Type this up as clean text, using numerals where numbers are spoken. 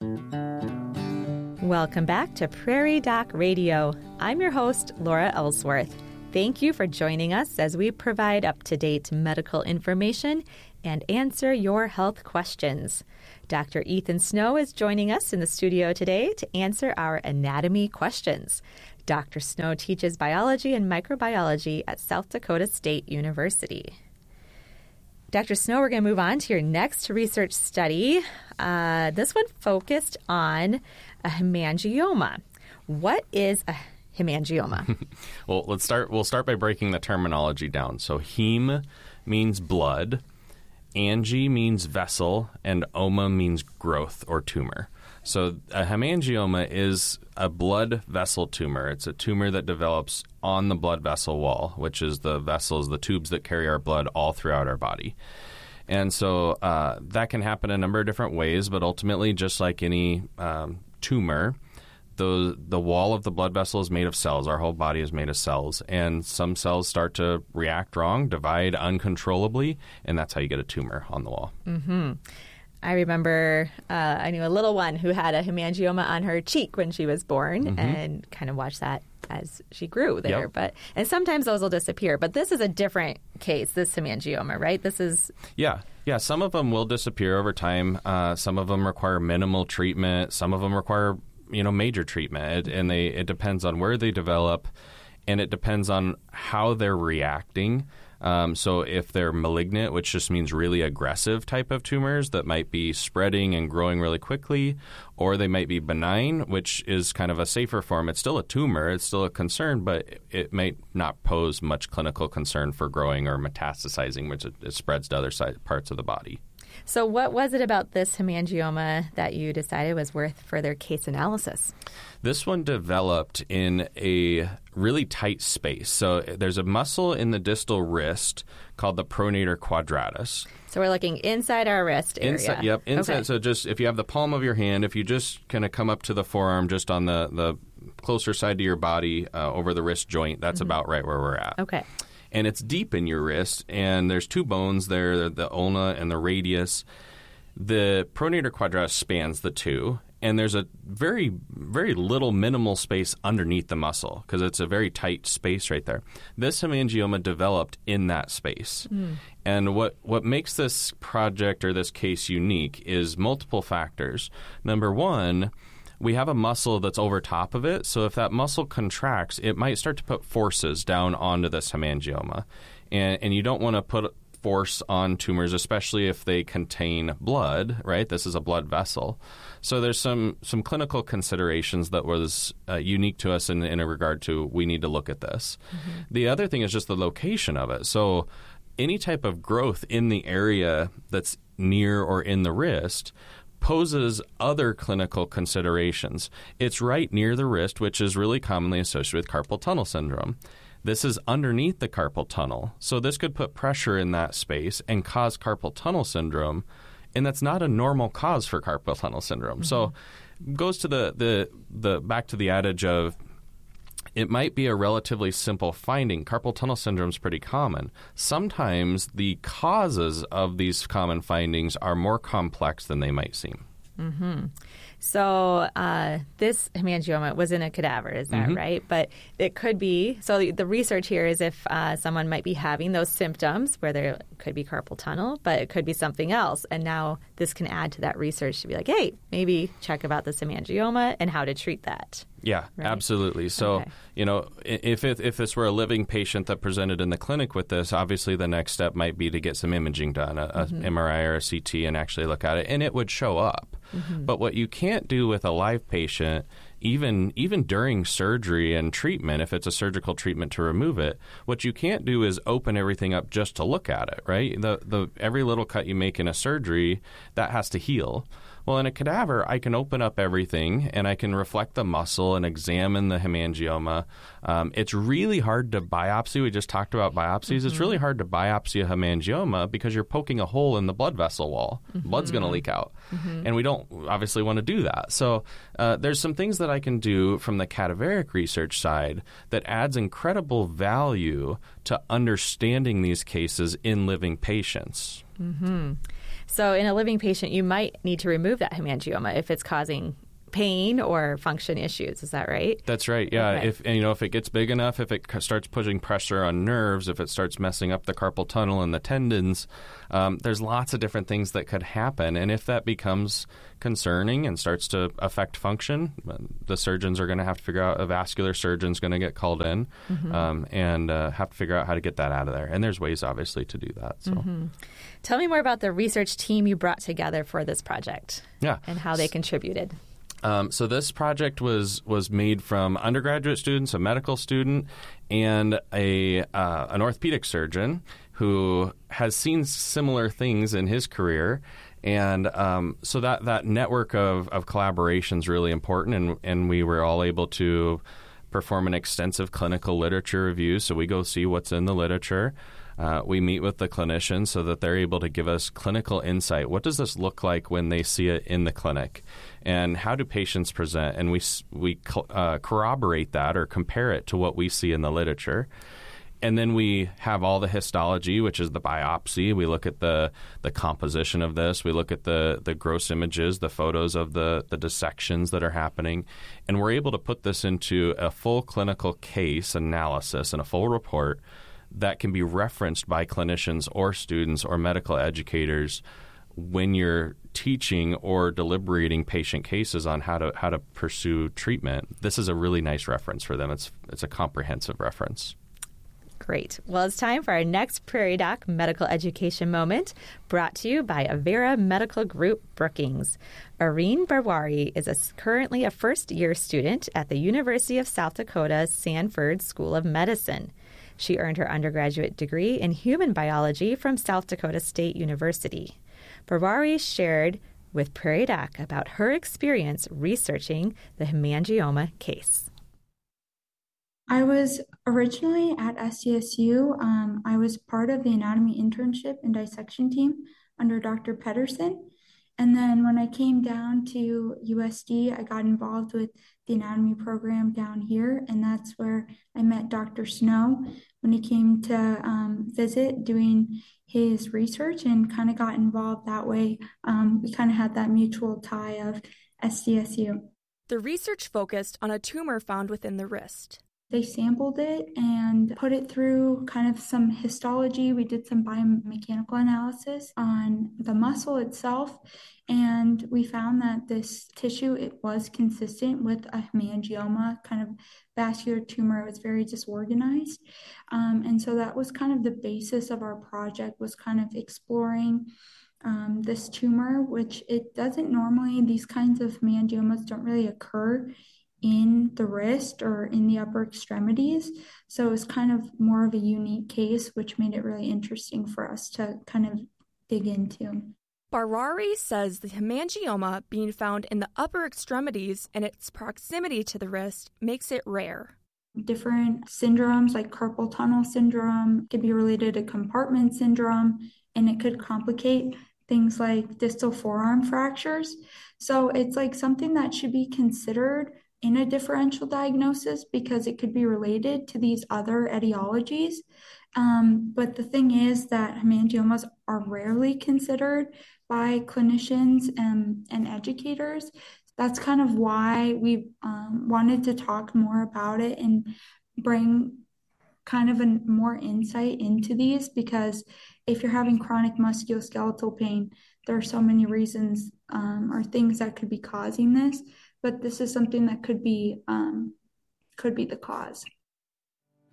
Welcome back to Prairie Doc Radio. I'm your host, Laura Ellsworth. Thank you for joining us as we provide up-to-date medical information and answer your health questions. Dr. Ethan Snow is joining us in the studio today to answer our anatomy questions. Dr. Snow teaches biology and microbiology at South Dakota State University. Dr. Snow, we're going to move on to your next research study. This one focused on a hemangioma. What is a hemangioma? Well, we'll start by breaking the terminology down. So heme means blood, angi means vessel, and oma means growth or tumor. So a hemangioma is a blood vessel tumor. It's a tumor that develops on the blood vessel wall, which is the vessels, the tubes that carry our blood all throughout our body. And so that can happen a number of different ways, but ultimately, just like any tumor, the wall of the blood vessel is made of cells. Our whole body is made of cells. And some cells start to react wrong, divide uncontrollably, and that's how you get a tumor on the wall. Mm-hmm. I remember I knew a little one who had a hemangioma on her cheek when she was born, and kind of watched that as she grew there. Yep. And sometimes those will disappear. But this is a different case, this hemangioma, right? This is... Yeah. Some of them will disappear over time. Some of them require minimal treatment. Some of them require, major treatment. It depends on where they develop, and it depends on how they're reacting. So if they're malignant, which just means really aggressive type of tumors that might be spreading and growing really quickly, or they might be benign, which is kind of a safer form. It's still a tumor. It's still a concern, but it might not pose much clinical concern for growing or metastasizing, which it spreads to other parts of the body. So what was it about this hemangioma that you decided was worth further case analysis? This one developed in a really tight space. So there's a muscle in the distal wrist called the pronator quadratus. So we're looking inside our wrist area. Inside. Okay. So just if you have the palm of your hand, if you just kind of come up to the forearm just on the closer side to your body over the wrist joint, that's about right where we're at. Okay. And it's deep in your wrist, and there's two bones there, the ulna and the radius. The pronator quadratus spans the two, and there's a very, very little minimal space underneath the muscle because it's a very tight space right there. This hemangioma developed in that space. And what makes this project or this case unique is multiple factors. Number one, we have a muscle that's over top of it, so if that muscle contracts, it might start to put forces down onto this hemangioma. And you don't want to put force on tumors, especially if they contain blood, right? This is a blood vessel. So there's some clinical considerations that was unique to us in a regard to we need to look at this. The other thing is just the location of it. So any type of growth in the area that's near or in the wrist poses other clinical considerations. It's right near the wrist, which is really commonly associated with carpal tunnel syndrome. This is underneath the carpal tunnel, so this could put pressure in that space and cause carpal tunnel syndrome, and that's not a normal cause for carpal tunnel syndrome. So it goes to the back to the adage of it might be a relatively simple finding. Carpal tunnel syndrome is pretty common. Sometimes the causes of these common findings are more complex than they might seem. So this hemangioma was in a cadaver, is that right? But it could be, so the research here is if someone might be having those symptoms where there could be carpal tunnel, but it could be something else. And now this can add to that research to be like, hey, maybe check about this hemangioma and how to treat that. Yeah, right? Absolutely. So, if this were a living patient that presented in the clinic with this, obviously the next step might be to get some imaging done, a MRI or a CT, and actually look at it, and it would show up. But what you can't do with a live patient, even during surgery and treatment, if it's a surgical treatment to remove it, what you can't do is open everything up just to look at it, right? Every little cut you make in a surgery, that has to heal. Well, in a cadaver, I can open up everything, and I can reflect the muscle and examine the hemangioma. It's really hard to biopsy. We just talked about biopsies. It's really hard to biopsy a hemangioma because you're poking a hole in the blood vessel wall. Blood's going to leak out, and we don't obviously want to do that. So there's some things that I can do from the cadaveric research side that adds incredible value to understanding these cases in living patients. So in a living patient, you might need to remove that hemangioma if it's causing pain or function issues. Is that right? That's right. Yeah. Okay. If it gets big enough, if it starts putting pressure on nerves, if it starts messing up the carpal tunnel and the tendons, there's lots of different things that could happen. And if that becomes concerning and starts to affect function, the surgeons are going to have to figure out, a vascular surgeon's going to get called in and have to figure out how to get that out of there. And there's ways, obviously, to do that. So, Tell me more about the research team you brought together for this project. Yeah. And how they contributed. So this project was made from undergraduate students, a medical student, and an orthopedic surgeon who has seen similar things in his career. And so that network of collaboration is really important, and we were all able to perform an extensive clinical literature review. So we go see what's in the literature. We meet with the clinicians so that they're able to give us clinical insight. What does this look like when they see it in the clinic? And how do patients present? And we corroborate that or compare it to what we see in the literature. And then we have all the histology, which is the biopsy. We look at the composition of this. We look at the gross images, the photos of the dissections that are happening. And we're able to put this into a full clinical case analysis and a full report that can be referenced by clinicians or students or medical educators when you're teaching or deliberating patient cases on how to pursue treatment. This is a really nice reference for them. It's a comprehensive reference. Great. Well, it's time for our next Prairie Doc medical education moment, brought to you by Avera Medical Group Brookings. Irene Barwari is currently a first-year student at the University of South Dakota Sanford School of Medicine. She earned her undergraduate degree in human biology from South Dakota State University. Barwari shared with Prairie Doc about her experience researching the hemangioma case. I was originally at SDSU. I was part of the anatomy internship and dissection team under Dr. Pedersen. And then when I came down to USD, I got involved with the anatomy program down here. And that's where I met Dr. Snow when he came to visit doing his research, and kind of got involved that way. We kind of had that mutual tie of SDSU. The research focused on a tumor found within the wrist. They sampled it and put it through kind of some histology. We did some biomechanical analysis on the muscle itself, and we found that this tissue, it was consistent with a hemangioma, kind of vascular tumor. It was very disorganized. And so that was kind of the basis of our project, was kind of exploring this tumor, which it doesn't normally, these kinds of hemangiomas don't really occur in the wrist or in the upper extremities. So it was kind of more of a unique case, which made it really interesting for us to kind of dig into. Barwari says the hemangioma being found in the upper extremities and its proximity to the wrist makes it rare. Different syndromes like carpal tunnel syndrome could be related to compartment syndrome, and it could complicate things like distal forearm fractures. So it's like something that should be considered in a differential diagnosis because it could be related to these other etiologies. But the thing is that hemangiomas are rarely considered by clinicians and educators. That's kind of why we wanted to talk more about it and bring kind of a more insight into these, because if you're having chronic musculoskeletal pain, there are so many reasons or things that could be causing this. But this is something that could be the cause.